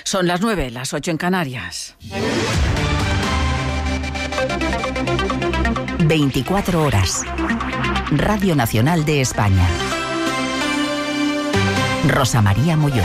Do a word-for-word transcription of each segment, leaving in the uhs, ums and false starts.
Son las nueve, las ocho en Canarias. veinticuatro horas. Radio Nacional de España. Rosa María Molló.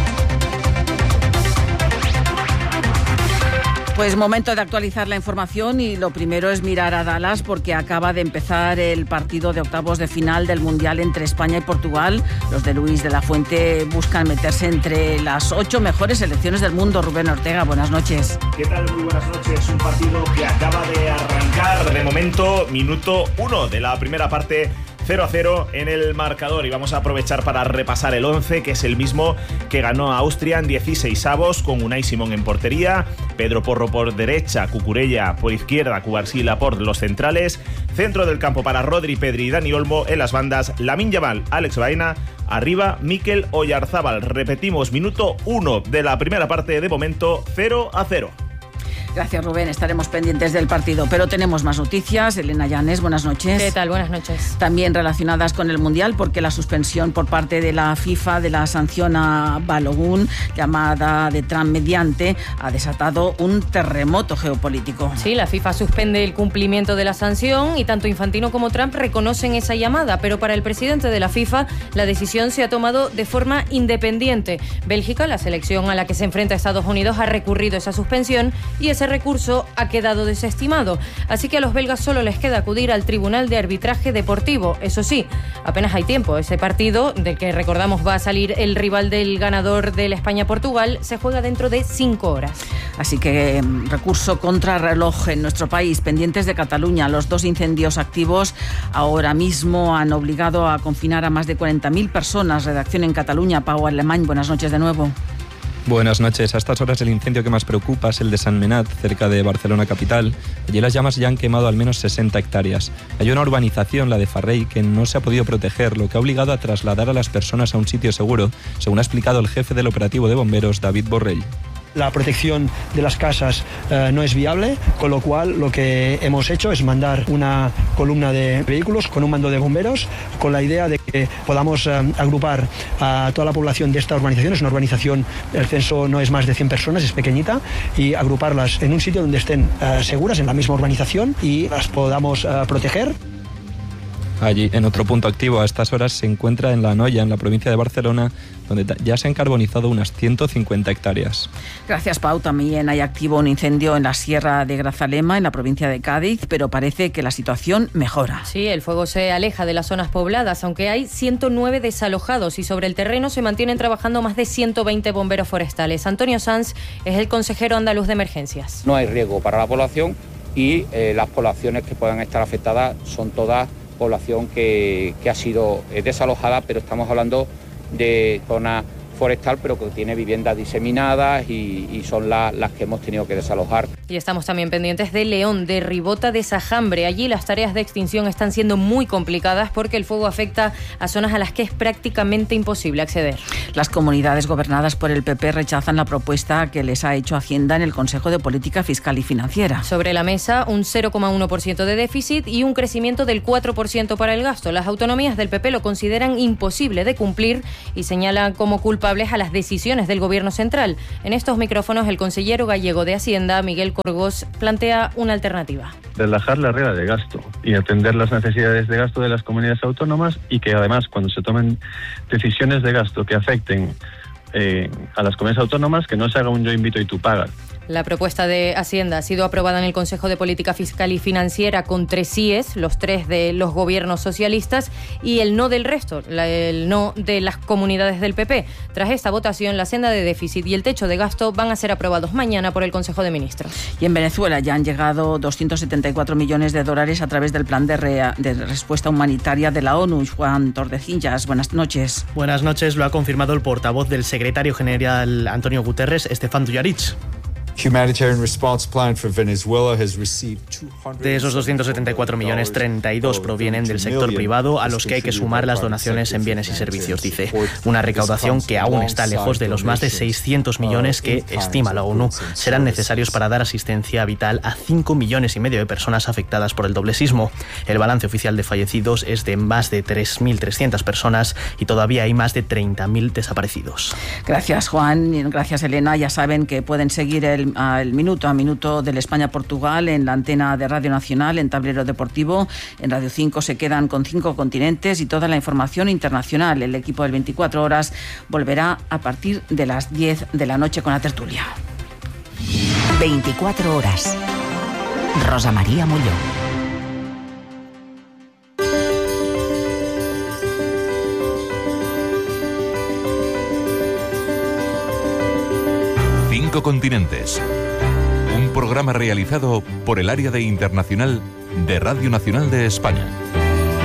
Pues momento de actualizar la información y lo primero es mirar a Dallas porque acaba de empezar el partido de octavos de final del Mundial entre España y Portugal. Los de Luis de la Fuente buscan meterse entre las ocho mejores selecciones del mundo. Rubén Ortega, buenas noches. ¿Qué tal? Muy buenas noches. Un partido que acaba de arrancar. De momento, minuto uno de la primera parte. cero a cero en el marcador y vamos a aprovechar para repasar el once, que es el mismo que ganó a Austria en dieciseisavos, con Unai Simón en portería, Pedro Porro por derecha, Cucurella por izquierda, Cubarsí y Laporte los centrales, centro del campo para Rodri, Pedri y Dani Olmo, en las bandas Lamine Yamal, Alex Baena, arriba Mikel Oyarzábal. Repetimos, minuto uno de la primera parte, de momento cero a cero. Gracias, Rubén. Estaremos pendientes del partido, pero tenemos más noticias. Elena Llanes, buenas noches. ¿Qué tal? Buenas noches. También relacionadas con el Mundial, porque la suspensión por parte de la FIFA de la sanción a Balogun, llamada de Trump mediante, ha desatado un terremoto geopolítico. Sí, la FIFA suspende el cumplimiento de la sanción y tanto Infantino como Trump reconocen esa llamada, pero para el presidente de la FIFA la decisión se ha tomado de forma independiente. Bélgica, la selección a la que se enfrenta Estados Unidos, ha recurrido esa suspensión y ese recurso ha quedado desestimado. Así que a los belgas solo les queda acudir al Tribunal de Arbitraje Deportivo. Eso sí, apenas hay tiempo. Ese partido, del que recordamos va a salir el rival del ganador del España-Portugal, se juega dentro de cinco horas. Así que recurso contra reloj en nuestro país. Pendientes de Cataluña, los dos incendios activos ahora mismo han obligado a confinar a más de cuarenta mil personas. Redacción en Cataluña, Pau Alemany, buenas noches de nuevo. Buenas noches. A estas horas el incendio que más preocupa es el de San Menat, cerca de Barcelona capital. Allí las llamas ya han quemado al menos sesenta hectáreas. Hay una urbanización, la de Farrey, que no se ha podido proteger, lo que ha obligado a trasladar a las personas a un sitio seguro, según ha explicado el jefe del operativo de bomberos, David Borrell. La protección de las casas eh, no es viable, con lo cual lo que hemos hecho es mandar una columna de vehículos con un mando de bomberos, con la idea de que podamos eh, agrupar a toda la población de esta urbanización. Es una urbanización, el censo no es más de cien personas, es pequeñita, y agruparlas en un sitio donde estén eh, seguras, en la misma urbanización, y las podamos eh, proteger. Allí, en otro punto activo a estas horas, se encuentra en La Noya, en la provincia de Barcelona, donde ya se han carbonizado unas ciento cincuenta hectáreas. Gracias, Pau. También hay activo un incendio en la Sierra de Grazalema, en la provincia de Cádiz, pero parece que la situación mejora. Sí, el fuego se aleja de las zonas pobladas, aunque hay ciento nueve desalojados y sobre el terreno se mantienen trabajando más de ciento veinte bomberos forestales. Antonio Sanz es el consejero andaluz de emergencias. No hay riesgo para la población y eh, las poblaciones que puedan estar afectadas son todas población que, que ha sido desalojada, pero estamos hablando de zona forestal, pero que tiene viviendas diseminadas y, y son la, las que hemos tenido que desalojar. Y estamos también pendientes de León, de Ribota de Sajambre. Allí las tareas de extinción están siendo muy complicadas porque el fuego afecta a zonas a las que es prácticamente imposible acceder. Las comunidades gobernadas por el P P rechazan la propuesta que les ha hecho Hacienda en el Consejo de Política Fiscal y Financiera. Sobre la mesa, un cero coma uno por ciento de déficit y un crecimiento del cuatro por ciento para el gasto. Las autonomías del P P lo consideran imposible de cumplir y señalan como culpables a las decisiones del Gobierno central. En estos micrófonos, el consejero gallego de Hacienda, Miguel Corgos, plantea una alternativa. Relajar la regla de gasto y atender las necesidades de gasto de las comunidades autónomas, y que además, cuando se tomen decisiones de gasto que afecten eh, a las comunidades autónomas, que no se haga un yo invito y tú pagas. La propuesta de Hacienda ha sido aprobada en el Consejo de Política Fiscal y Financiera con tres síes, los tres de los gobiernos socialistas y el no del resto, la, el no de las comunidades del P P. Tras esta votación, la senda de déficit y el techo de gasto van a ser aprobados mañana por el Consejo de Ministros. Y en Venezuela ya han llegado doscientos setenta y cuatro millones de dólares a través del Plan de, rea, de Respuesta Humanitaria de la ONU. Juan Tordesillas, buenas noches. Buenas noches, lo ha confirmado el portavoz del secretario general Antonio Guterres, Estefan Dujarric. De esos doscientos setenta y cuatro millones, treinta y dos provienen del sector privado, a los que hay que sumar las donaciones en bienes y servicios, dice. Una recaudación que aún está lejos de los más de seiscientos millones que, estima la ONU, serán necesarios para dar asistencia vital a cinco millones y medio de personas afectadas por el doble sismo. El balance oficial de fallecidos es de más de tres mil trescientas personas y todavía hay más de treinta mil desaparecidos. Gracias, Juan. Gracias, Elena. Ya saben que pueden seguir el, el minuto a minuto del España-Portugal en la antena de Radio Nacional, en Tablero Deportivo. En Radio cinco se quedan con cinco continentes y toda la información internacional. El equipo del veinticuatro horas volverá a partir de las diez de la noche con la tertulia. veinticuatro horas. Rosa María Molló. Cinco continentes. Un programa realizado por el área de internacional de Radio Nacional de España.